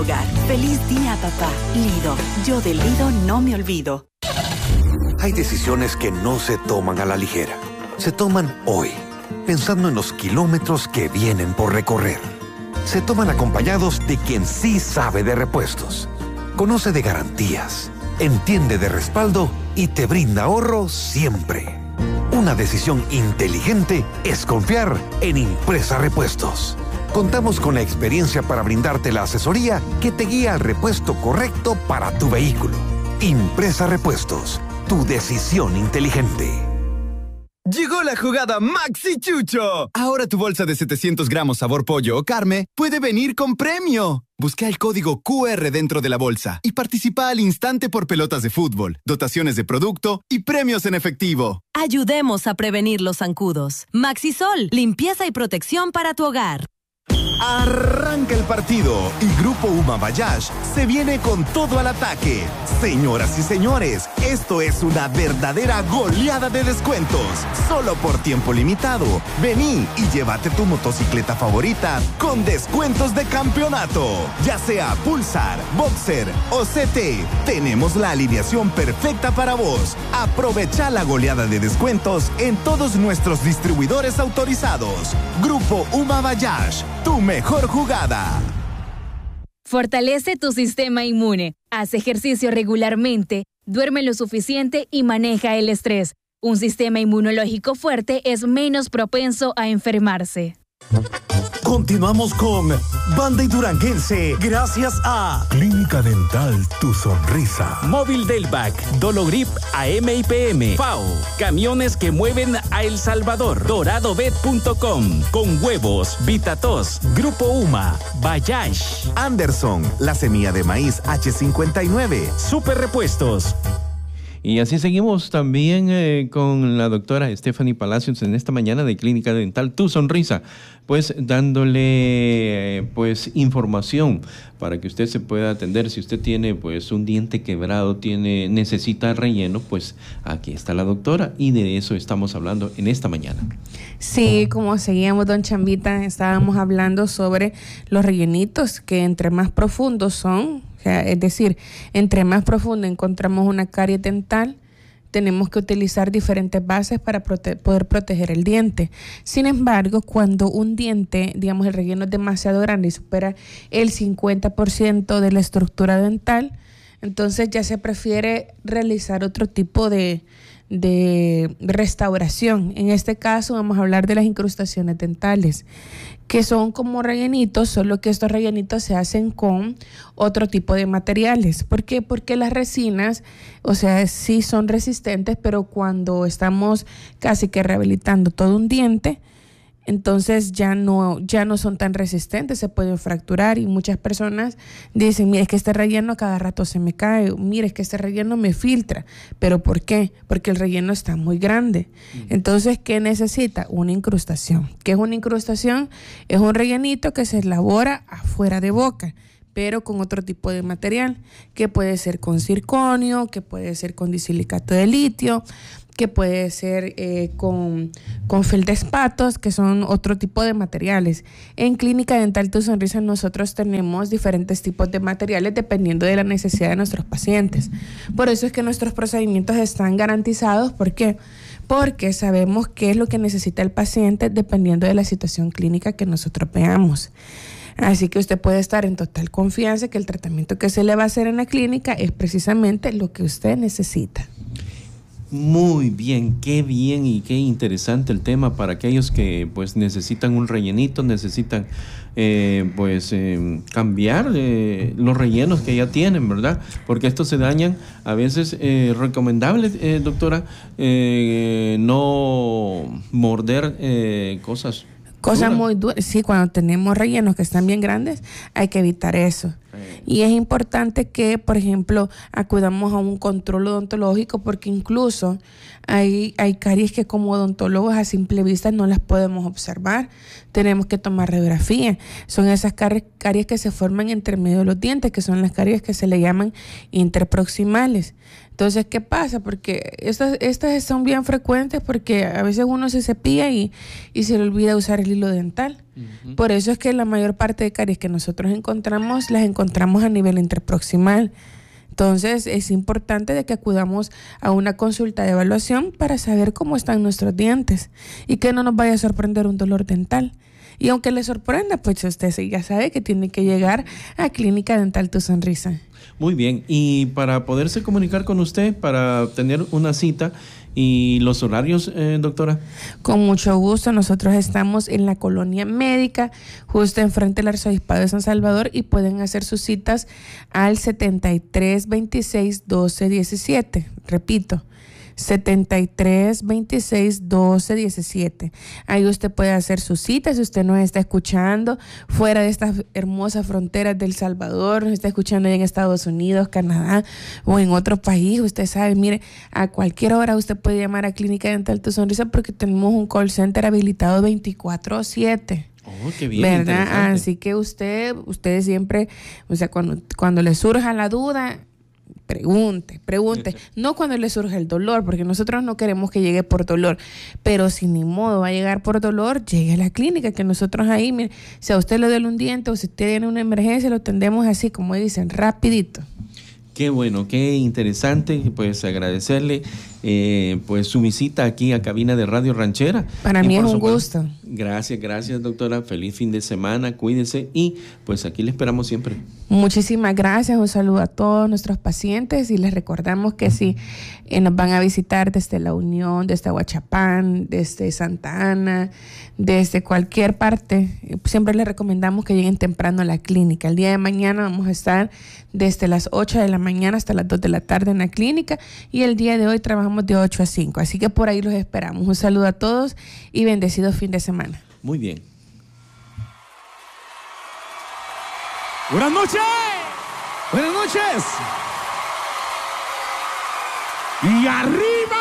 Hogar. Feliz día, papá. Lido. Yo del Lido no me olvido. Hay decisiones que no se toman a la ligera. Se toman hoy, pensando en los kilómetros que vienen por recorrer. Se toman acompañados de quien sí sabe de repuestos. Conoce de garantías, entiende de respaldo y te brinda ahorro siempre. Una decisión inteligente es confiar en Impresa Repuestos. Contamos con la experiencia para brindarte la asesoría que te guía al repuesto correcto para tu vehículo. Impresa Repuestos, tu decisión inteligente. Llegó la jugada Maxi Chucho. Ahora tu bolsa de 700 gramos sabor pollo o carne puede venir con premio. Busca el código QR dentro de la bolsa y participa al instante por pelotas de fútbol, dotaciones de producto y premios en efectivo. Ayudemos a prevenir los zancudos. Maxisol, limpieza y protección para tu hogar. Arranca el partido y Grupo Uma Bayash se viene con todo al ataque. Señoras y señores, esto es una verdadera goleada de descuentos. Solo por tiempo limitado. Vení y llévate tu motocicleta favorita con descuentos de campeonato. Ya sea Pulsar, Boxer o CT, tenemos la alineación perfecta para vos. Aprovecha la goleada de descuentos en todos nuestros distribuidores autorizados. Grupo Uma Bayash, tu mejor jugada. Fortalece tu sistema inmune. Haz ejercicio regularmente, duerme lo suficiente y maneja el estrés. Un sistema inmunológico fuerte es menos propenso a enfermarse. Continuamos con Banda y Duranguense, gracias a Clínica Dental Tu Sonrisa, Móvil Delvac, Dologrip AM y PM, FAO, camiones que mueven a El Salvador, doradobet.com, Con Huevos, Vitatos, Grupo Uma, Bayash, Anderson, la semilla de maíz H59, Super Repuestos. Y así seguimos también con la doctora Stephanie Palacios en esta mañana de Clínica Dental Tu Sonrisa, pues dándole pues información para que usted se pueda atender. Si usted tiene pues un diente quebrado, necesita relleno, pues aquí está la doctora y de eso estamos hablando en esta mañana. Sí, como seguíamos, don Chambita, estábamos hablando sobre los rellenitos que entre más profundos son. O sea, es decir, entre más profundo encontramos una caries dental, tenemos que utilizar diferentes bases para poder proteger el diente. Sin embargo, cuando un diente, digamos, el relleno es demasiado grande y supera el 50% de la estructura dental, entonces ya se prefiere realizar otro tipo de restauración. En este caso vamos a hablar de las incrustaciones dentales, que son como rellenitos, solo que estos rellenitos se hacen con otro tipo de materiales. ¿Por qué? Porque las resinas, o sea, sí son resistentes, pero cuando estamos casi que rehabilitando todo un diente, entonces ya no son tan resistentes, se pueden fracturar y muchas personas dicen, mire, es que este relleno a cada rato se me cae, mire, es que este relleno me filtra. ¿Pero por qué? Porque el relleno está muy grande. Entonces, ¿qué necesita? Una incrustación. ¿Qué es una incrustación? Es un rellenito que se elabora afuera de boca, pero con otro tipo de material, que puede ser con circonio, que puede ser con disilicato de litio, que puede ser con feldespatos, que son otro tipo de materiales. En Clínica Dental Tu Sonrisa nosotros tenemos diferentes tipos de materiales dependiendo de la necesidad de nuestros pacientes. Por eso es que nuestros procedimientos están garantizados. ¿Por qué? Porque sabemos qué es lo que necesita el paciente dependiendo de la situación clínica que nosotros veamos. Así que usted puede estar en total confianza que el tratamiento que se le va a hacer en la clínica es precisamente lo que usted necesita. Muy bien y qué interesante el tema para aquellos que pues necesitan un rellenito, necesitan cambiar los rellenos que ya tienen, ¿verdad? Porque estos se dañan. A veces recomendable, doctora, no morder cosas muy duras. Sí, cuando tenemos rellenos que están bien grandes, hay que evitar eso. Y es importante que, por ejemplo, acudamos a un control odontológico, porque incluso hay caries que como odontólogos a simple vista no las podemos observar. Tenemos que tomar radiografía. Son esas caries que se forman entre medio de los dientes, que son las caries que se le llaman interproximales. Entonces, ¿qué pasa? Porque estas son bien frecuentes porque a veces uno se cepilla y se le olvida usar el hilo dental. Uh-huh. Por eso es que la mayor parte de caries que nosotros encontramos, las encontramos a nivel interproximal. Entonces, es importante de que acudamos a una consulta de evaluación para saber cómo están nuestros dientes y que no nos vaya a sorprender un dolor dental. Y aunque le sorprenda, pues usted ya sabe que tiene que llegar a Clínica Dental Tu Sonrisa. Muy bien. Y para poderse comunicar con usted, para tener una cita y los horarios, doctora. Con mucho gusto. Nosotros estamos en la Colonia Médica, justo enfrente del Arzobispado de San Salvador, y pueden hacer sus citas al 7326-1217. Repito, 7326-1217. Ahí usted puede hacer su cita si usted nos está escuchando fuera de estas hermosas fronteras del Salvador, nos está escuchando en Estados Unidos, Canadá o en otro país. Usted sabe, mire, a cualquier hora usted puede llamar a Clínica Dental Tu Sonrisa porque tenemos un call center habilitado 24/7. Oh, qué bien, ¿verdad? Así que usted siempre, o sea, cuando le surja la duda, pregunte, no cuando le surge el dolor, porque nosotros no queremos que llegue por dolor, pero si ni modo va a llegar por dolor, llegue a la clínica, que nosotros ahí, mire, si a usted le duele un diente o si usted tiene una emergencia, lo atendemos así, como dicen, rapidito. Qué bueno, qué interesante, pues agradecerle pues su visita aquí a cabina de Radio Ranchera. Para mí es un gusto. Gracias, doctora. Feliz fin de semana, cuídese y pues aquí le esperamos siempre. Muchísimas gracias, un saludo a todos nuestros pacientes y les recordamos que si nos van a visitar desde La Unión, desde Aguachapán, desde Santa Ana, desde cualquier parte, siempre les recomendamos que lleguen temprano a la clínica. El día de mañana vamos a estar desde las 8 de la mañana hasta las 2 de la tarde en la clínica y el día de hoy trabajamos de 8 a 5, así que por ahí los esperamos. Un saludo a todos y bendecido fin de semana. Muy bien. Buenas noches. Buenas noches. Y arriba.